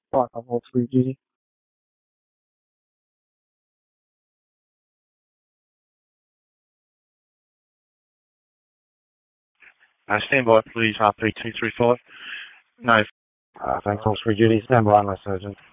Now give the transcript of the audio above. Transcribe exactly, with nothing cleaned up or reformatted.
five four three duty. Uh, stand by, please, R P two three five. No. Uh, thanks, all three duty. Stand by, my surgeon.